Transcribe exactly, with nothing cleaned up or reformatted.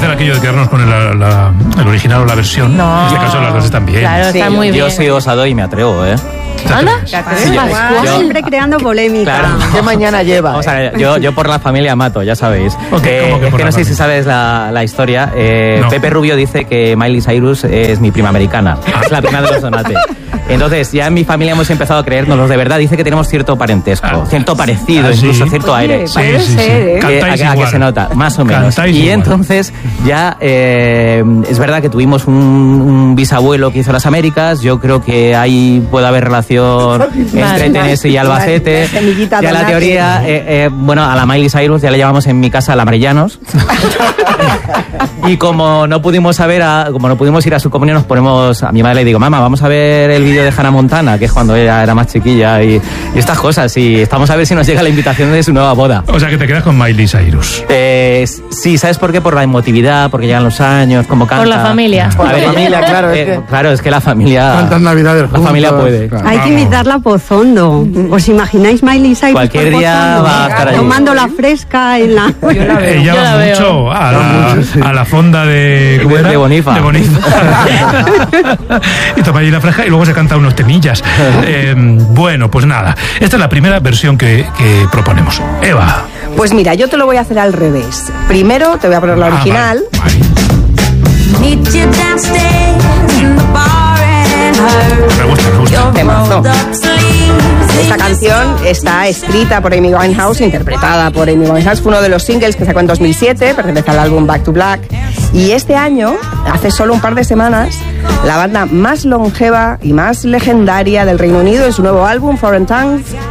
hacer aquello de quedarnos con el, la, el original o la versión. No. En este caso las dos están bien. Claro, Sí, está muy bien. Yo soy osado y me atrevo, ¿eh? ¿Anda? Sí, Pascual. yo- siempre creando polémica. Claro. ¿Qué mañana lleva? Vamos a ver, yo, yo por la familia mato, ya sabéis. Ok, Eh, ¿cómo que es por que la no sé si familia? sabes la, la historia. Eh, No. Pepe Rubio dice que Miley Cyrus es mi prima americana. Es la prima de los Donate. Entonces, ya en mi familia hemos empezado a creérnoslos de verdad. Dice que tenemos cierto parentesco, Ah. cierto parecido, Ah, ¿sí? incluso cierto Oye, aire. sí, puede ser, ¿eh? Que, a, Cantáis a que igual. se nota, más o menos. Cantáis Y igual. entonces ya eh, es verdad que tuvimos un, un bisabuelo que hizo las Américas. Yo creo que ahí puede haber relación entre Vale. Tennessee y Albacete. La semillita Ya la Donate. teoría, eh, eh, bueno, a la Miley Cyrus ya le llamamos en mi casa la Marellanos. Y como no pudimos saber, a, como no pudimos ir a su comunión, nos ponemos, a mi madre le digo, mamá, vamos a ver el vídeo de Hannah Montana, que es cuando ella era más chiquilla y, y estas cosas. Y estamos a ver si nos llega la invitación de su nueva boda. O sea que te quedas con Miley Cyrus. Eh, sí, ¿sabes por qué? Por la emotividad, porque llegan los años, como canta. Por la familia. Por la A ver, familia, claro, es eh, que- claro, es que la familia... Cuántas navidades La juntos. familia puede. Claro. Hay que Vamos. invitarla a Pozondo. ¿Os imagináis Miley Cyrus Cualquier por día Pozondo? va a estar allí. Tomando la fresca en la... Ella Yo va la veo. mucho a la, mucho, sí. a la fonda de... ¿cómo De- era? de Bonifa. De Bonifa. Y toma allí la fresca y luego se canta unos temillas. Eh, bueno, pues nada. Esta es la primera versión que, que proponemos. Eva. Pues mira, yo te lo voy a hacer al revés. Primero te voy a poner la Ah, original. vale, vale. Meet you downstairs in the bar and her. Me gusta, me gusta. Temazo. Rolled up sleeves. Esta canción está escrita por Amy Winehouse, interpretada por Amy Winehouse. Fue uno de los singles que sacó en dos mil siete, pertenece al álbum Back to Black. Y este año, hace solo un par de semanas, la banda más longeva y más legendaria del Reino Unido, en su nuevo álbum, Foreign Tongues,